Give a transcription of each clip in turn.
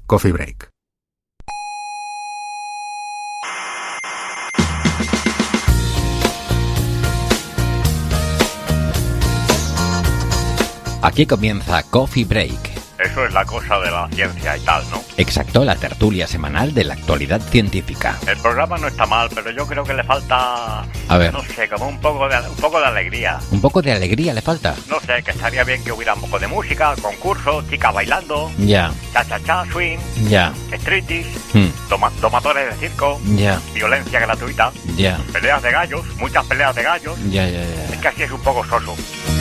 Coffee Break. Aquí comienza Coffee Break. Eso es la cosa de la ciencia y tal, ¿no? Exacto, la tertulia semanal de la actualidad científica. El programa no está mal, pero yo creo que le falta... A ver. No sé, como un poco de alegría. ¿Un poco de alegría le falta? No sé, que estaría bien que hubiera un poco de música, concursos, chicas bailando... Ya. Cha-cha-cha, swing... Ya. Striptease... Hmm. Domadores de circo... Ya. Violencia gratuita... Ya. Peleas de gallos, muchas peleas de gallos... Ya. Es que así es un poco soso.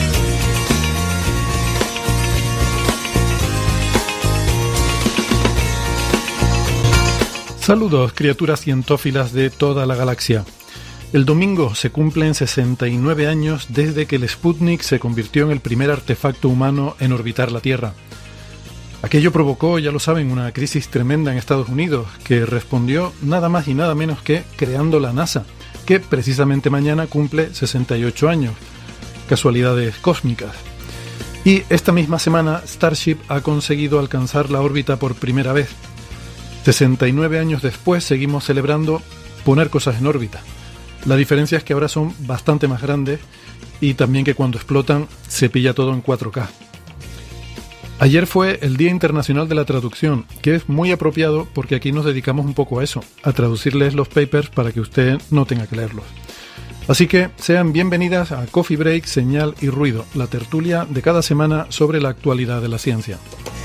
Saludos, criaturas cientófilas de toda la galaxia. El domingo se cumplen 69 años desde que el Sputnik se convirtió en el primer artefacto humano en orbitar la Tierra. Aquello provocó, ya lo saben, una crisis tremenda en Estados Unidos, que respondió nada más y nada menos que creando la NASA, que precisamente mañana cumple 68 años. Casualidades cósmicas. Y esta misma semana Starship ha conseguido alcanzar la órbita por primera vez. 69 años después seguimos celebrando poner cosas en órbita. La diferencia es que ahora son bastante más grandes y también que cuando explotan se pilla todo en 4K. Ayer fue el Día Internacional de la Traducción, que es muy apropiado porque aquí nos dedicamos un poco a eso, a traducirles los papers para que usted no tenga que leerlos. Así que sean bienvenidas a Coffee Break, Señal y Ruido, la tertulia de cada semana sobre la actualidad de la ciencia.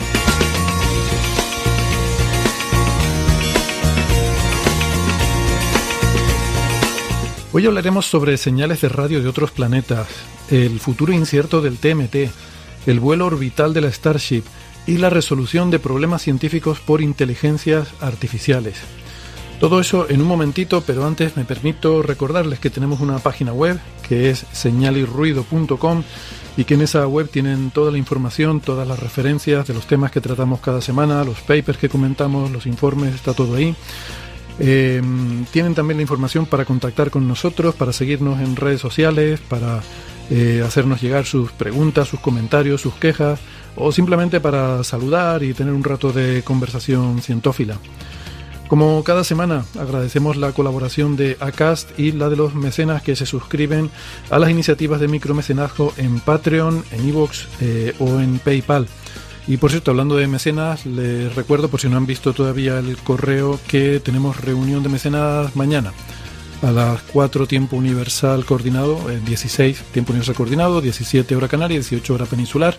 Hoy hablaremos sobre señales de radio de otros planetas, el futuro incierto del TMT, el vuelo orbital de la Starship y la resolución de problemas científicos por inteligencias artificiales. Todo eso en un momentito, pero antes me permito recordarles que tenemos una página web que es señalirruido.com y que en esa web tienen toda la información, todas las referencias de los temas que tratamos cada semana, los papers que comentamos, los informes, está todo ahí. Tienen también la información para contactar con nosotros, para seguirnos en redes sociales, para hacernos llegar sus preguntas, sus comentarios, sus quejas o simplemente para saludar y tener un rato de conversación cientófila. Como cada semana agradecemos la colaboración de Acast y la de los mecenas que se suscriben a las iniciativas de micromecenazgo en Patreon, en iVoox o en PayPal. Y por cierto, hablando de mecenas, les recuerdo, por si no han visto todavía el correo, que tenemos reunión de mecenas mañana a las 4 tiempo universal coordinado, 16 tiempo universal coordinado, 17 hora canaria, 18 hora peninsular.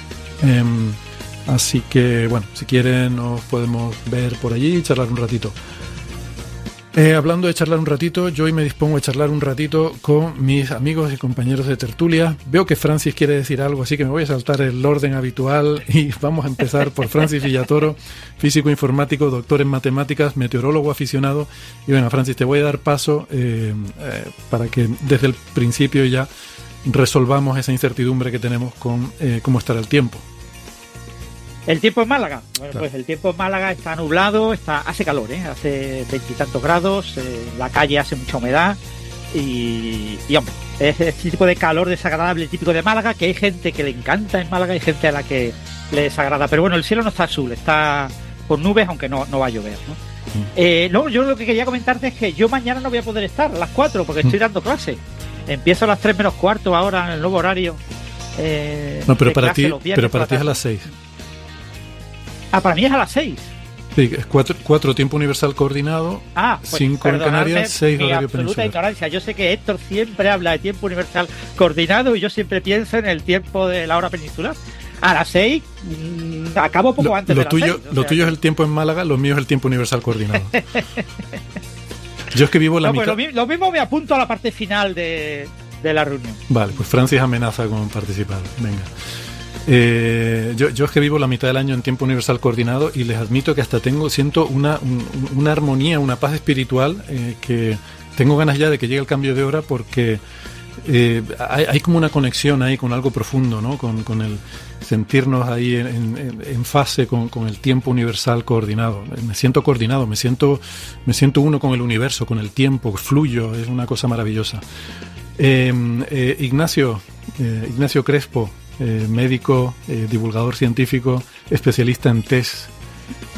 Así que, bueno, si quieren nos podemos ver por allí y charlar un ratito. Hablando de charlar un ratito, yo hoy me dispongo a charlar un ratito con mis amigos y compañeros de tertulia. Veo que Francis quiere decir algo, así que me voy a saltar el orden habitual y vamos a empezar por Francis Villatoro, físico informático, doctor en matemáticas, meteorólogo aficionado. Y bueno, Francis, te voy a dar paso para que desde el principio ya resolvamos esa incertidumbre que tenemos con cómo estará el tiempo. ¿El tiempo en Málaga? Bueno, Claro. pues el tiempo en Málaga está nublado, hace calor, hace 20 y tantos grados, la calle hace mucha humedad y hombre, es el tipo de calor desagradable típico de Málaga, que hay gente que le encanta en Málaga y gente a la que le desagrada. Pero bueno, el cielo no está azul, está con nubes, aunque no va a llover, ¿no? No, yo lo que quería comentarte es que yo mañana no voy a poder estar a las 4 porque estoy dando clase. Empiezo a las 3 menos cuarto ahora en el nuevo horario. No, pero para clase ti, los viernes pero para por ti la es a tarde. las 6. Para mí es a las 6. Sí, es 4 tiempo universal coordinado, Pues, 5 en perdonadme Canarias, 6 mi horario absoluta peninsular. ignorancia. Yo sé que Héctor siempre habla de tiempo universal coordinado y yo siempre pienso en el tiempo de la hora peninsular. A las 6 acabo poco antes de las 6. Lo tuyo es el tiempo en Málaga, lo mío es el tiempo universal coordinado. Yo es que vivo la mitad... Pues lo mismo me apunto a la parte final de la reunión. Vale, pues Francis amenaza con participar. Venga. Yo es que vivo la mitad del año en tiempo universal coordinado y les admito que hasta siento una armonía, una paz espiritual, que tengo ganas ya de que llegue el cambio de hora porque hay como una conexión ahí con algo profundo, ¿no? Con el sentirnos ahí en fase con el tiempo universal coordinado. Me siento coordinado, me siento uno con el universo, con el tiempo, fluyo, es una cosa maravillosa. Ignacio Crespo, médico, divulgador científico, especialista en test